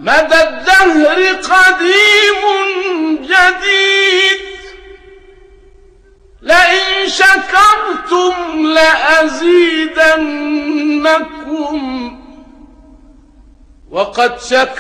مدى الدهر قديم جديد، لئن شكرتم لأزيدنكم، وقد شكرتم